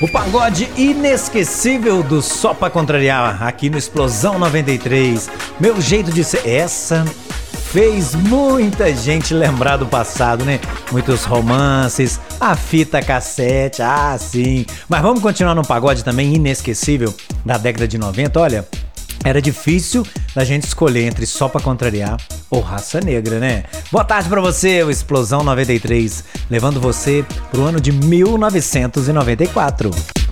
O pagode inesquecível do Só Pra Contrariar, aqui no Explosão 93. Meu jeito de ser. Essa fez muita gente lembrar do passado, né? Muitos romances, a fita cassete, sim. Mas vamos continuar no pagode também inesquecível da década de 90. Olha, era difícil da gente escolher entre Só Pra Contrariar ou Raça Negra, né? Boa tarde pra você, o Explosão 93, levando você pro ano de 1994.